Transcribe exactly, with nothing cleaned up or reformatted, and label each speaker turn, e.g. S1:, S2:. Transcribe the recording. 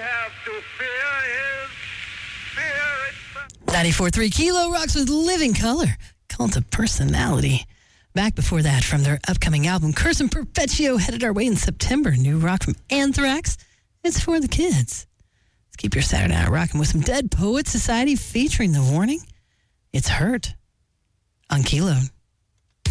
S1: have to fear is fear itself.
S2: ninety-four point three Kilo rocks with Living Color, Cult of Personality. Back before that, from their upcoming album, Curse and Perfectio, headed our way in September. New rock from Anthrax. It's for the kids. Let's keep your Saturday night rocking with some Dead Poets Society featuring The Warning. It's Hurt on Kilo.